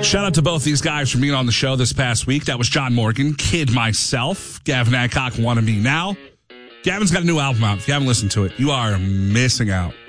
Shout out to both these guys for being on the show this past week. That was John Morgan, Kid Myself, Gavin Adcock, Wanna Be Now. Gavin's got a new album out. If you haven't listened to it, you are missing out.